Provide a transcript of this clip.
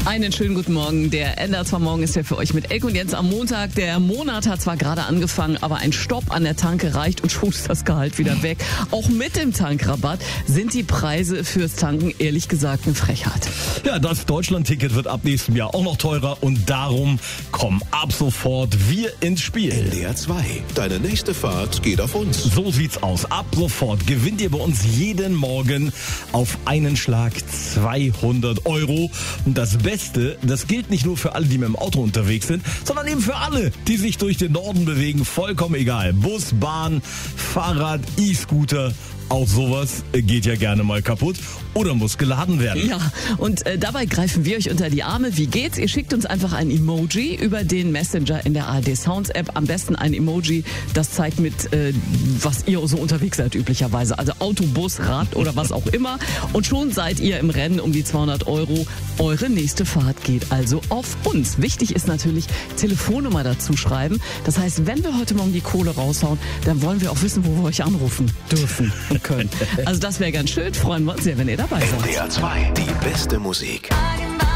Einen schönen guten Morgen. Der NDR 2 Morgen ist ja für euch mit Elke und Jens am Montag. Der Monat hat zwar gerade angefangen, aber ein Stopp an der Tanke reicht und schon ist das Gehalt wieder weg. Auch mit dem Tankrabatt sind die Preise fürs Tanken ehrlich gesagt eine Frechheit. Ja, das Deutschland-Ticket wird ab nächstem Jahr auch noch teurer und darum kommen ab sofort wir ins Spiel. NDR 2, deine nächste Fahrt geht auf uns. So sieht's aus. Ab sofort gewinnt ihr bei uns jeden Morgen auf einen Schlag 200 €. Und das Beste, das gilt nicht nur für alle, die mit dem Auto unterwegs sind, sondern eben für alle, die sich durch den Norden bewegen. Vollkommen egal. Bus, Bahn, Fahrrad, E-Scooter. Auch sowas geht ja gerne mal kaputt oder muss geladen werden. Ja, und dabei greifen wir euch unter die Arme. Wie geht's? Ihr schickt uns einfach ein Emoji über den Messenger in der ARD Sounds App. Am besten ein Emoji, das zeigt mit, was ihr so unterwegs seid üblicherweise. Also Auto, Bus, Rad oder was auch immer. Und schon seid ihr im Rennen um die 200 €. Eure nächste Fahrt geht also auf uns. Wichtig ist natürlich, Telefonnummer dazu schreiben. Das heißt, wenn wir heute Morgen die Kohle raushauen, dann wollen wir auch wissen, wo wir euch anrufen dürfen und können. Also das wäre ganz schön. Freuen wir uns sehr, wenn ihr dabei seid. NDR 2, die beste Musik.